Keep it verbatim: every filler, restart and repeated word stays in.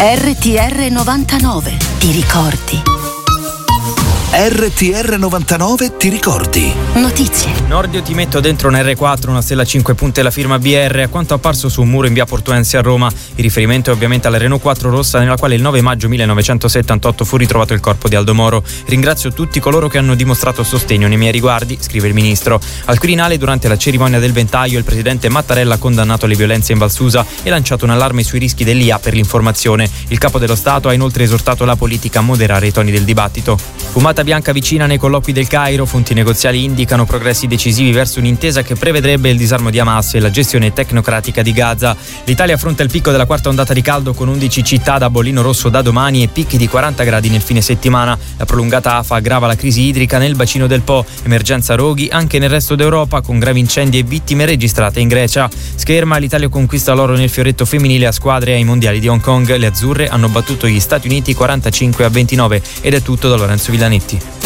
R T R novantanove, ti ricordi? R T R novantanove, ti ricordi? Notizie. Nordio ti metto dentro un erre quattro, una stella a cinque punte e la firma B R, a quanto apparso su un muro in via Portuense a Roma. Il riferimento è ovviamente alla Renault quattro rossa, nella quale il nove maggio millenovecentosettantotto fu ritrovato il corpo di Aldo Moro. Ringrazio tutti coloro che hanno dimostrato sostegno nei miei riguardi, scrive il ministro. Al Quirinale, durante la cerimonia del ventaglio, il presidente Mattarella ha condannato le violenze in Val Susa e lanciato un allarme sui rischi dell'I A per l'informazione. Il capo dello Stato ha inoltre esortato la politica a moderare i toni del dibattito. Fumata bianca vicina nei colloqui del Cairo, fonti negoziali indicano progressi decisivi verso un'intesa che prevedrebbe il disarmo di Hamas e la gestione tecnocratica di Gaza. L'Italia affronta il picco della quarta ondata di caldo con undici città da bollino rosso da domani e picchi di quaranta gradi nel fine settimana. La prolungata afa aggrava la crisi idrica nel bacino del Po, emergenza roghi anche nel resto d'Europa con gravi incendi e vittime registrate in Grecia. Scherma, l'Italia conquista l'oro nel fioretto femminile a squadre ai mondiali di Hong Kong. Le azzurre hanno battuto gli Stati Uniti quarantacinque a ventinove ed è tutto da Lorenzo Villanetti.